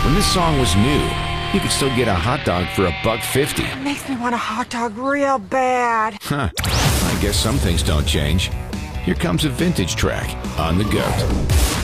When this song was new, you could still get a hot dog for $1.50. Makes me want a hot dog real bad. Huh. I guess some things don't change. Here comes a vintage track on The Goat.